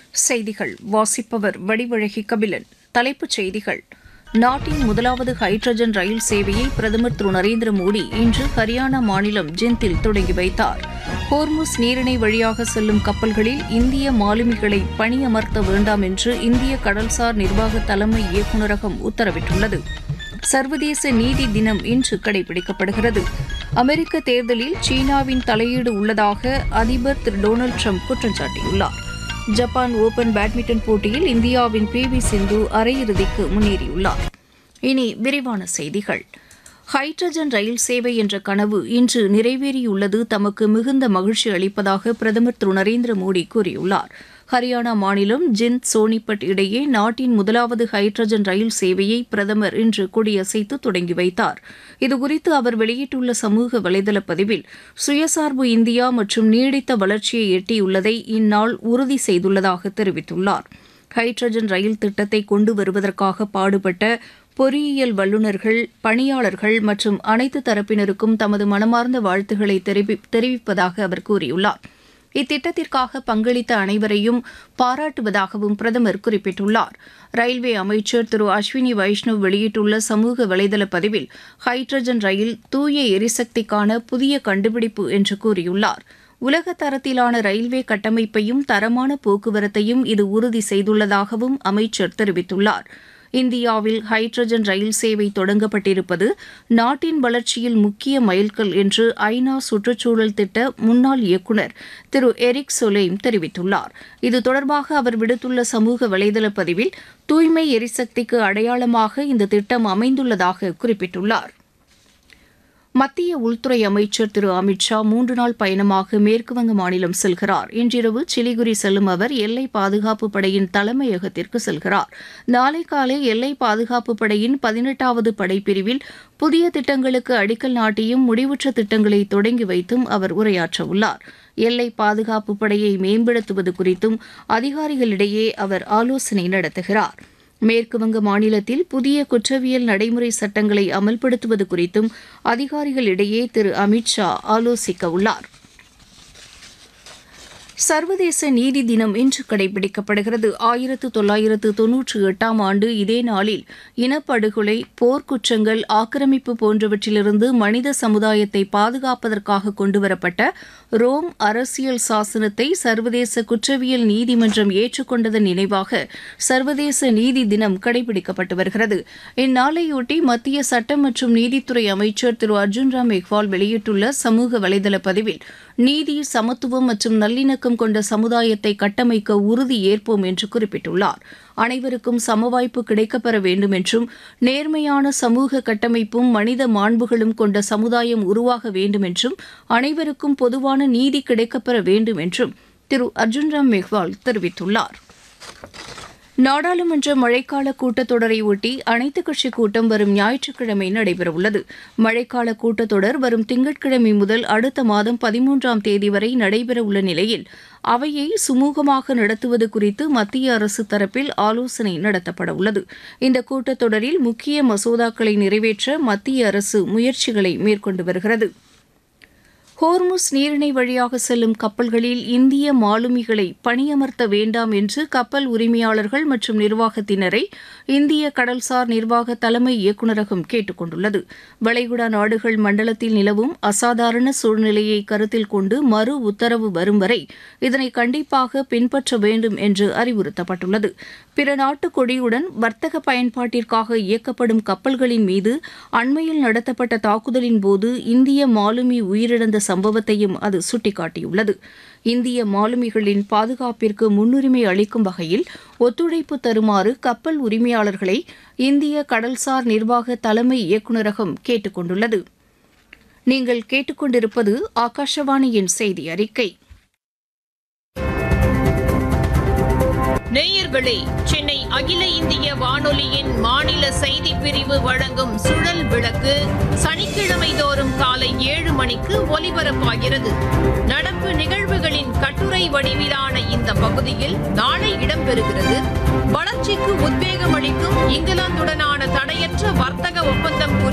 செய்திகள் வாசிப்பவர் வடிவழகி கபிலன். தலைப்புச் செய்திகள்: நாட்டின் முதலாவது ஹைட்ரஜன் ரயில் சேவையை பிரதமர் திரு நரேந்திர மோடி இன்று ஹரியானா மாநிலம் ஜிந்தில் தொடங்கி வைத்தார். ஹோர்முஸ் நீரிணை வழியாக செல்லும் கப்பல்களில் இந்திய மாலுமிகளை பணியமர்த்த வேண்டாம் என்று இந்திய கடல்சார் நிர்வாக தலைமை இயக்குநரகம் உத்தரவிட்டுள்ளது. சர்வதேச நீதி தினம் இன்று கடைபிடிக்கப்படுகிறது. அமெரிக்க தேர்தலில் சீனாவின் தலையீடு உள்ளதாக அதிபர் திரு டொனால்டு ட்ரம்ப் குற்றம் சாட்டியுள்ளார். ஜப்பான் ஓபன் பேட்மிண்டன் போட்டியில் இந்தியாவின் PV சிந்து அரையிறுதிக்கு முன்னேறியுள்ளார். இனி விரிவான செய்திகள். ஹைட்ரஜன் ரயில் சேவை என்ற கனவு இன்று நிறைவேறியுள்ளது தமக்கு மிகுந்த மகிழ்ச்சி அளிப்பதாக பிரதமர் திரு நரேந்திர மோடி கூறியுள்ளார். ஹரியானா மாநிலம் ஜிந்த் சோனிபட் இடையே நாட்டின் முதலாவது ஹைட்ரஜன் ரயில் சேவையை பிரதமர் இன்று கொடியசைத்து தொடங்கி வைத்தார். இதுகுறித்து அவர் வெளியிட்டுள்ள சமூக வலைதள பதிவில், சுயசார்பு இந்தியா மற்றும் நீடித்த வளர்ச்சியை எட்டியுள்ளதை இந்நாள் உறுதி செய்துள்ளதாக தெரிவித்துள்ளார். ஹைட்ரஜன் ரயில் திட்டத்தை கொண்டு வருவதற்காக பாடுபட்ட பொறியியல் வல்லுநர்கள், பணியாளர்கள் மற்றும் அனைத்து தரப்பினருக்கும் தமது மனமார்ந்த வாழ்த்துக்களை தெரிவிப்பதாக அவர் கூறியுள்ளார். இத்திட்டத்திற்காக பங்களித்த அனைவரையும் பாராட்டுவதாகவும் பிரதமர் குறிப்பிட்டுள்ளார். ரயில்வே அமைச்சர் திரு அஸ்வினி வைஷ்ணவ் வெளியிட்டுள்ள சமூக வலைதள பதிவில், ஹைட்ரஜன் ரயில் தூய எரிசக்திக்கான புதிய கண்டுபிடிப்பு என்று கூறியுள்ளார். உலக தரத்திலான ரயில்வே கட்டமைப்பையும் தரமான போக்குவரத்தையும் இது உறுதி செய்துள்ளதாகவும் அமைச்சர் தெரிவித்துள்ளார். இந்தியாவில் ஹைட்ரஜன் ரயில் சேவை தொடங்கப்பட்டிருப்பது நாட்டின் வளர்ச்சியில் முக்கிய மைல்கல் என்று ஐநா சுற்றுச்சூழல் திட்ட முன்னாள் இயக்குநர் திரு எரிக் சொலைம் தெரிவித்துள்ளார். இது தொடர்பாக அவர் விடுத்துள்ள சமூக வலைதள பதிவில், தூய்மை எரிசக்திக்கு அடையாளமாக இந்த திட்டம் அமைந்துள்ளதாக குறிப்பிட்டுள்ளார். மத்திய உள்துறை அமைச்சர் திரு அமித் ஷா 3 நாள் பயணமாக மேற்குவங்க மாநிலம் செல்கிறார். இன்றிரவு சிலிகுரி செல்லும் அவர் எல்லை பாதுகாப்பு படையின் தலைமையகத்திற்கு செல்கிறார். நாளை காலை எல்லை பாதுகாப்பு படையின் 18வது படைப்பிரிவில் புதிய திட்டங்களுக்கு அடிக்கல் நாட்டியும் முடிவுற்ற திட்டங்களை தொடங்கி வைத்தும் அவர் உரையாற்றவுள்ளார். எல்லை பாதுகாப்பு படையை மேம்படுத்துவது குறித்தும் அதிகாரிகளிடையே அவர் ஆலோசனை நடத்துகிறார். மேற்குவங்க மாநிலத்தில் புதிய குற்றவியல் நடைமுறை சட்டங்களை அமல்படுத்துவது குறித்தும் அதிகாரிகளிடையே திரு அமித் ஷா ஆலோசிக்க உள்ளார். சர்வதேச நீதி தினம் இன்று கடைபிடிக்கப்படுகிறது. 1998ஆம் ஆண்டு இதே நாளில் இனப்படுகொலை, போர்க்குற்றங்கள், ஆக்கிரமிப்பு போன்றவற்றிலிருந்து மனித சமுதாயத்தை பாதுகாப்பதற்காக கொண்டுவரப்பட்ட ரோம் அரசியல் சாசனத்தை சர்வதேச குற்றவியல் நீதிமன்றம் ஏற்றுக்கொண்டதன் நினைவாக சர்வதேச நீதி தினம் கடைபிடிக்கப்பட்டு வருகிறது. இந்நாளையொட்டி மத்திய சட்டம் மற்றும் நீதித்துறை அமைச்சர் திரு அர்ஜுன் ராம் மெக்வால் வெளியிட்டுள்ள சமூக வலைதள பதிவில், நீதி, சமத்துவம் மற்றும் நல்லிணக்கம் கொண்ட சமுதாயத்தை கட்டமைக்க உறுதி ஏற்போம் என்று குறிப்பிட்டுள்ளார். அனைவருக்கும் சமவாய்ப்பு கிடைக்கப்பெற வேண்டும் என்றும், நேர்மையான சமூக கட்டமைப்பும் மனித மாண்புகளும் கொண்ட சமுதாயம் உருவாக வேண்டும் என்றும், அனைவருக்கும் பொதுவான நீதி கிடைக்கப்பெற வேண்டும் என்றும் திரு அர்ஜுன் ராம் மெக்வால் தெரிவித்துள்ளார். நாடாளுமன்ற மழைக்கால கூட்டத்தொடரை ஒட்டி அனைத்துக் கட்சிக் கூட்டம் வரும் ஞாயிற்றுக்கிழமை நடைபெறவுள்ளது. மழைக்கால கூட்டத்தொடர் வரும் திங்கட்கிழமை முதல் அடுத்த மாதம் 13ஆம் தேதி வரை நடைபெறவுள்ள நிலையில் அவையை சுமூகமாக நடத்துவது குறித்து மத்திய அரசு தரப்பில் ஆலோசனை நடத்தப்பட உள்ளது. இந்த கூட்டத்தொடரில் முக்கிய மசோதாக்களை நிறைவேற்ற மத்திய அரசு முயற்சிகளை மேற்கொண்டு வருகிறது. ஹோர்முஸ் நீரிணை வழியாக செல்லும் கப்பல்களில் இந்திய மாலுமிகளை பணியமர்த்த வேண்டாம் என்று கப்பல் உரிமையாளர்கள் மற்றும் நிர்வாகத்தினரை இந்திய கடல்சார் நிர்வாக தலைமை இயக்குநரகம் கேட்டுக் கொண்டுள்ளது. வளைகுடா நாடுகள் மண்டலத்தில் நிலவும் அசாதாரண சூழ்நிலையை கருத்தில் கொண்டு மறு உத்தரவு வரும் வரை இதனை கண்டிப்பாக பின்பற்ற வேண்டும் என்று அறிவுறுத்தப்பட்டுள்ளது. பிற நாட்டு கொடியுடன் வர்த்தக பயன்பாட்டிற்காக இயக்கப்படும் கப்பல்களின் மீது அண்மையில் நடத்தப்பட்ட தாக்குதலின் போது இந்திய மாலுமி உயிரிழந்த சம்பவத்தையும் அது சுட்டிக்காட்டியுள்ளது. இந்திய மாலுமிகளின் பாதுகாப்பிற்கு முன்னுரிமை அளிக்கும் வகையில் ஒத்துழைப்பு தருமாறு கப்பல் உரிமையாளர்களை இந்திய கடல்சார் நிர்வாக தலைமை இயக்குநரகம் கேட்டுக் கொண்டுள்ளது. நீங்கள் கேட்டுக்கொண்டிருப்பது ஆகாஷவாணியின் செய்தி அறிக்கை. நேயர்களே, சென்னை அகில இந்திய வானொலியின் மாநில செய்திப் பிரிவு வழங்கும் சுழல் விளக்கு சனிக்கிழமை தோறும் காலை 7 மணிக்கு ஒலிபரப்பாகிறது. நடப்பு நிகழ்வுகளின் கட்டுரை வடிவிலான இந்த பகுதியில் நாளை இடம்பெறுகிறது. வளர்ச்சிக்கு உத்வேகம் அளிக்கும் இங்கிலாந்துடனான தடையற்ற வர்த்தக ஒப்பந்தம்